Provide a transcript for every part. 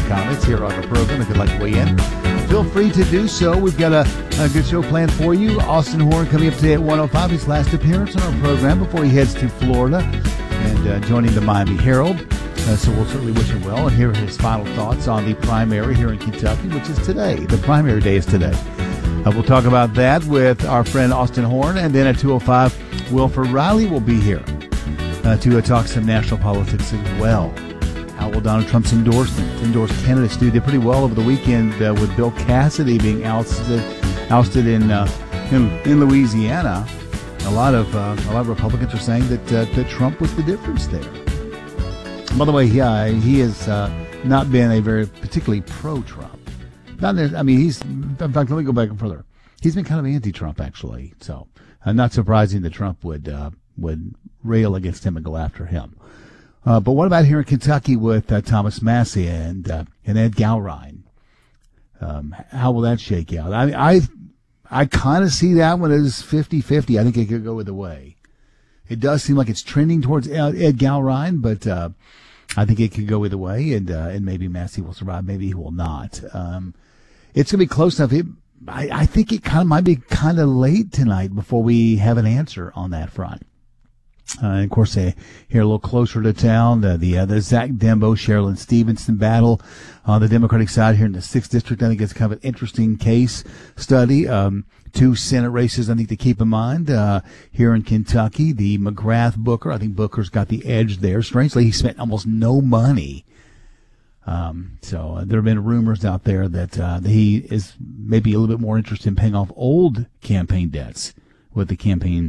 comments here on the program. If you'd like to weigh in, feel free to do so. We've got a good show planned for you. Austin Horn coming up today at 1:05, his last appearance on our program before he heads to Florida and joining the Miami Herald. So we'll certainly wish him well and hear his final thoughts on the primary here in Kentucky, which is today. The primary day is today. We'll talk about that with our friend Austin Horn, and then at 2:05, Wilford Riley will be here to talk some national politics as well. How will Donald Trump's endorsed candidates do? Did pretty well over the weekend with Bill Cassidy being ousted in Louisiana. A lot of Republicans are saying that Trump was the difference there. By the way, he has not been a very particularly pro-Trump. In fact, let me go back further. He's been kind of anti-Trump, actually. So, not surprising that Trump would rail against him and go after him. But what about here in Kentucky with Thomas Massie and Ed Gowrine? How will that shake out? I kind of see that one as 50-50. I think it could go either way. It does seem like it's trending towards Ed Gowrine, but I think it could go either way, and maybe Massie will survive, maybe he will not. It's going to be close enough. I think it might be kind of late tonight before we have an answer on that front. And of course, here a little closer to town, the Zach Dembo, Sherilyn Stevenson battle on the Democratic side here in the 6th District. I think it's kind of an interesting case study. 2 Senate races, I think, to keep in mind here in Kentucky. The McGrath-Booker, I think Booker's got the edge there. Strangely, he spent almost no money. So there have been rumors out there that he is maybe a little bit more interested in paying off old campaign debts with the campaign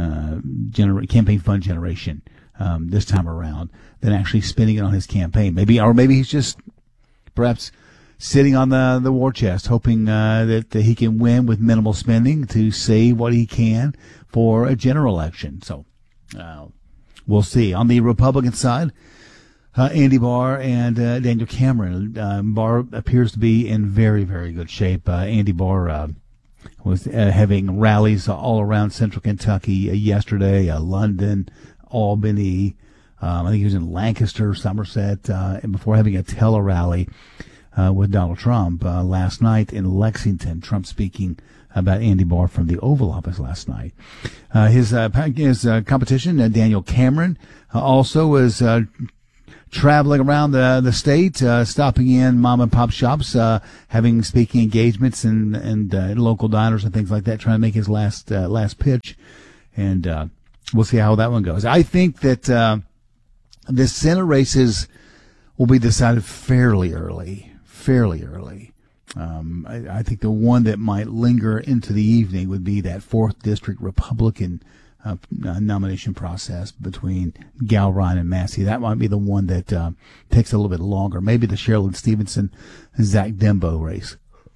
fund generation this time around than actually spending it on his campaign. Maybe he's just perhaps sitting on the war chest, hoping that he can win with minimal spending to save what he can for a general election. So we'll see. On the Republican side, Andy Barr and Daniel Cameron. Barr appears to be in very, very good shape. Andy Barr was having rallies all around central Kentucky yesterday, London, Albany. I think he was in Lancaster, Somerset, and before having a tele-rally with Donald Trump last night in Lexington. Trump speaking about Andy Barr from the Oval Office last night. His competition, Daniel Cameron, also was traveling around the state, stopping in mom and pop shops, having speaking engagements and local diners and things like that, trying to make his last pitch. And we'll see how that one goes. I think that the Senate races will be decided fairly early. I think the one that might linger into the evening would be that 4th District Republican nomination process between Gowrine and Massie. That might be the one that takes a little bit longer. Maybe the Sherilyn Stevenson and Zach Dembo race.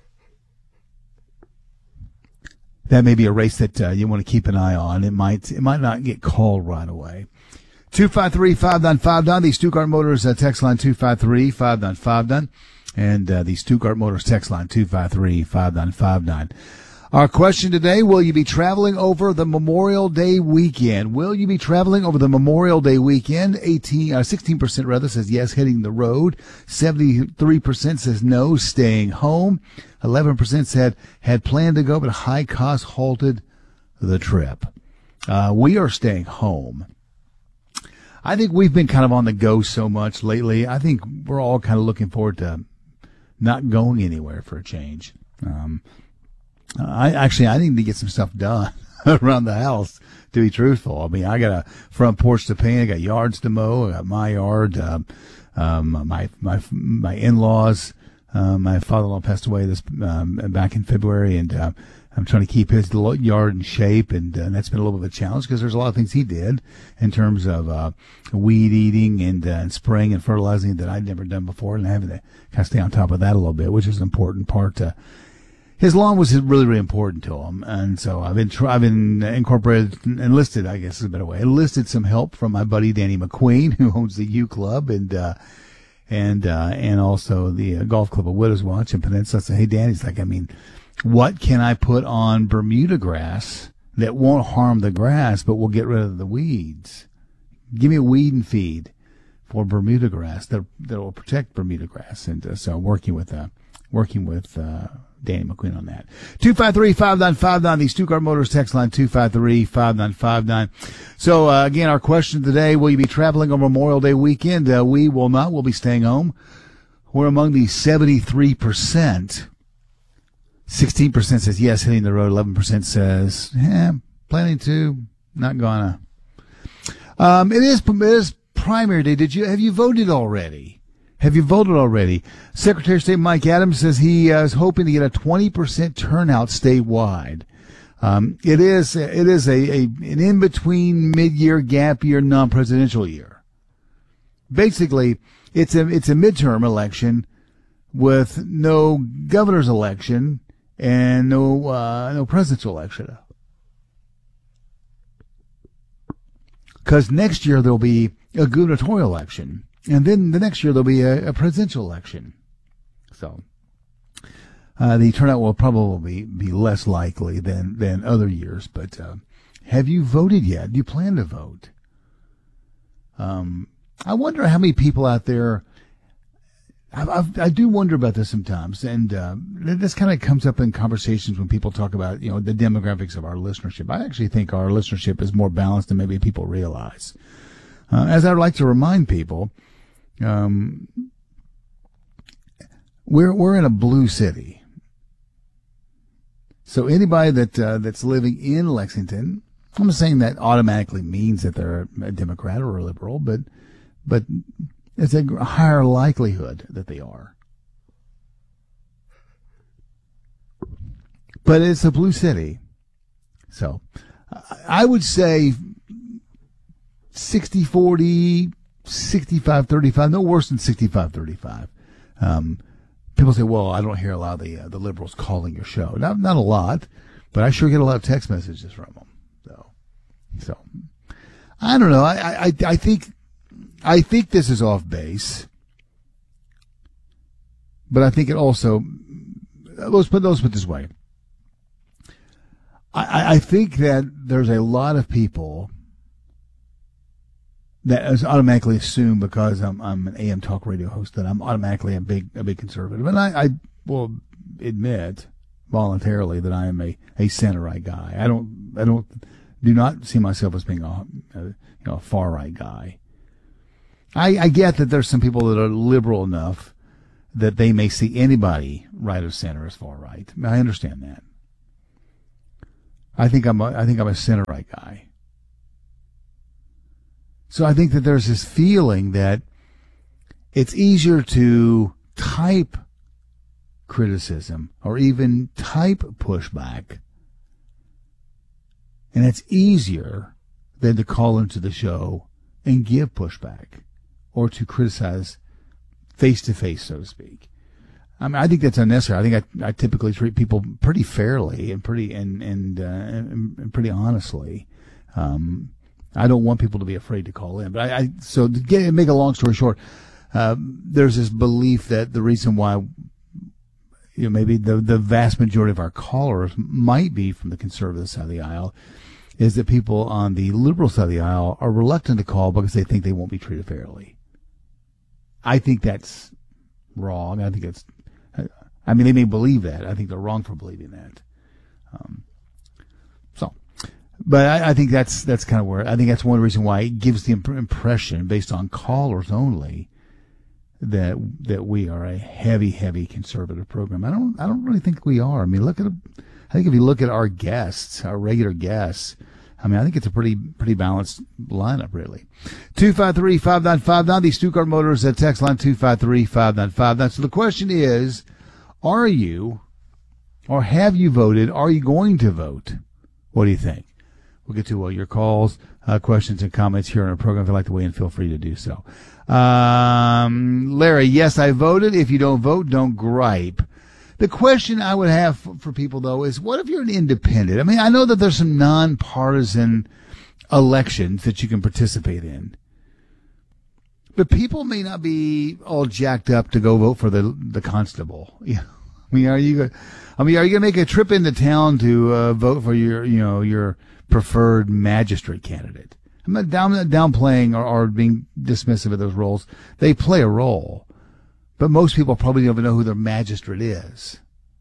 That may be a race that you want to keep an eye on. It might not get called right away. 253-5959, the Stuttgart Motors text line 253-5959, and the Stuttgart Motors text line 253-5959. Our question today, will you be traveling over the Memorial Day weekend? Will you be traveling over the Memorial Day weekend? 16% rather says yes, hitting the road. 73% says no, staying home. 11% said had planned to go, but high cost halted the trip. We are staying home. I think we've been kind of on the go so much lately. I think we're all kind of looking forward to not going anywhere for a change. I need to get some stuff done around the house, to be truthful. I mean, I got a front porch to paint. I got yards to mow. I got my yard. My in-laws. My father-in-law passed away back in February, and I'm trying to keep his yard in shape, and that's been a little bit of a challenge because there's a lot of things he did in terms of weed eating and spraying and fertilizing that I'd never done before, and having to kind of stay on top of that a little bit, which is an important part to. His lawn was really, really important to him, and so I've been enlisted, I guess is a better way, enlisted some help from my buddy Danny McQueen, who owns the U Club and also the golf club of Widows Watch in Peninsula. I said, hey, Danny's like, I mean, what can I put on Bermuda grass that won't harm the grass but will get rid of the weeds? Give me a weed and feed for Bermuda grass that will protect Bermuda grass, and so working with Danny McQueen on that. 253-5959, the Stuttgart Motors text line, 253-5959. So, again, our question today, will you be traveling on Memorial Day weekend? We will not. We'll be staying home. We're among the 73%. 16% says yes, hitting the road. 11% says, planning to, not gonna. It is primary day. Have you voted already? Have you voted already? Secretary of State Mike Adams says he is hoping to get a 20% turnout statewide. It is an in-between mid-year, gap year, non-presidential year. Basically, it's a midterm election with no governor's election and no presidential election. Because next year there'll be a gubernatorial election, and then the next year there'll be a presidential election. So the turnout will probably be less likely than other years. But have you voted yet? Do you plan to vote? I wonder how many people out there. I do wonder about this sometimes, and this kind of comes up in conversations when people talk about the demographics of our listenership. I actually think our listenership is more balanced than maybe people realize. As I'd like to remind people, we're in a blue city, so anybody that's living in Lexington, I'm not saying that automatically means that they're a Democrat or a liberal, but it's a higher likelihood that they are. But it's a blue city. So I would say 60-40, 65-35, no worse than 65-35. People say, well, I don't hear a lot of the liberals calling your show. Not a lot, but I sure get a lot of text messages from them. So I don't know. I think this is off base, but I think it also, let's put it this way. I think that there's a lot of people that is automatically assume because I'm an AM talk radio host that I'm automatically a big conservative, and I will admit voluntarily that I am a center-right guy. I do not see myself as being a far-right guy. I get that there's some people that are liberal enough that they may see anybody right of center as far right. I understand that. I think I'm a center right guy. So I think that there's this feeling that it's easier to type criticism or even type pushback, and it's easier than to call into the show and give pushback, or to criticize face-to-face, so to speak. I mean, I think that's unnecessary. I think I typically treat people pretty fairly and pretty pretty honestly. I don't want people to be afraid to call in. But so to make a long story short, there's this belief that the reason why maybe the vast majority of our callers might be from the conservative side of the aisle is that people on the liberal side of the aisle are reluctant to call because they think they won't be treated fairly. I think that's wrong. I mean, they may believe that. I think they're wrong for believing that. But I think that's kind of where, I think that's one reason why it gives the impression, based on callers only, that we are a heavy conservative program. I don't really think we are. I mean, I think if you look at our guests, our regular guests, I mean, I think it's a pretty balanced lineup, really. 253-5959, the Stuttgart Motors text line, 253-5959. So the question is, are you, or have you voted? Are you going to vote? What do you think? We'll get to your calls, questions, and comments here on our program. If you'd like to weigh in, feel free to do so. Larry, yes, I voted. If you don't vote, don't gripe. The question I would have for people, though, is what if you're an independent? I mean, I know that there's some nonpartisan elections that you can participate in, but people may not be all jacked up to go vote for the constable. Yeah. I mean, are you going to make a trip into town to vote for your preferred magistrate candidate? I'm not downplaying or being dismissive of those roles. They play a role. But most people probably don't even know who their magistrate is.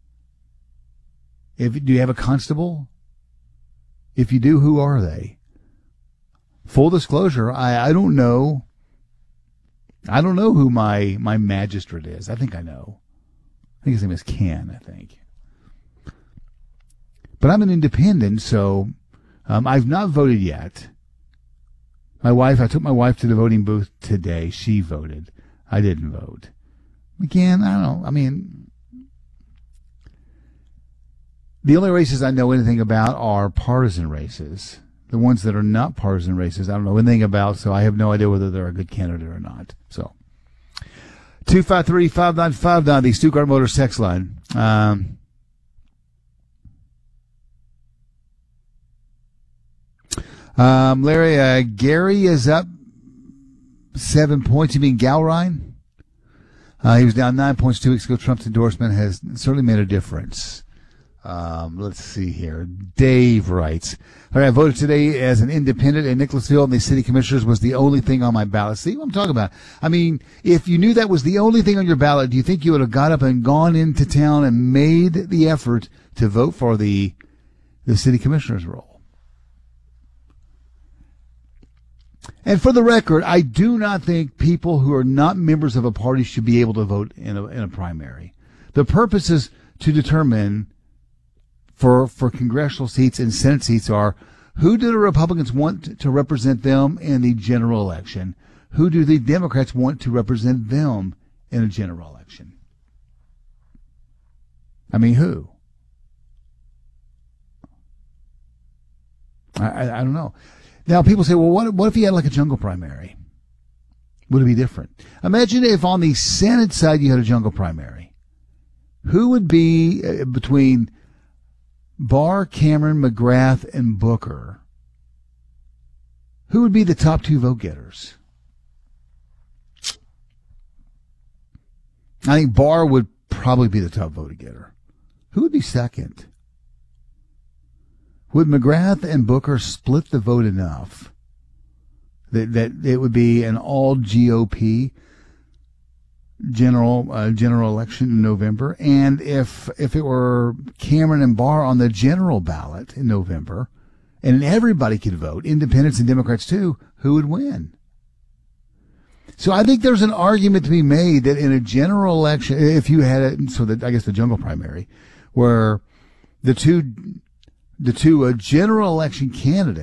Do you have a constable? If you do, who are they? Full disclosure, I don't know. I don't know who my magistrate is. I think I know. I think his name is Ken, I think. But I'm an independent, so I've not voted yet. I took my wife to the voting booth today. She voted. I didn't vote. Again, I don't know. I mean, the only races I know anything about are partisan races. The ones that are not partisan races, I don't know anything about, so I have no idea whether they're a good candidate or not. So, 253-5959, the Stuttgart Motors text line. Larry, Gary is up 7 points. You mean Galrine? He was down 9 points 2 weeks ago. Trump's endorsement has certainly made a difference. Let's see here. Dave writes, all right, I voted today as an independent in Nicholasville, and the city commissioners was the only thing on my ballot. See what I'm talking about? I mean, if you knew that was the only thing on your ballot, do you think you would have got up and gone into town and made the effort to vote for the city commissioner's role? And for the record, I do not think people who are not members of a party should be able to vote in a primary. The purpose is to determine for congressional seats and Senate seats are who do the Republicans want to represent them in the general election? Who do the Democrats want to represent them in a general election? I mean, who? I don't know. Now, people say, well, what if you had like a jungle primary? Would it be different? Imagine if on the Senate side you had a jungle primary. Who would be between Barr, Cameron, McGrath, and Booker? Who would be the top two vote getters? I think Barr would probably be the top vote getter. Who would be second? Would McGrath and Booker split the vote enough that it would be an all GOP general election in November? And if it were Cameron and Barr on the general ballot in November, and everybody could vote, independents and Democrats too, who would win? So I think there's an argument to be made that in a general election, if you had it, so that I guess the jungle primary, where the two general election candidates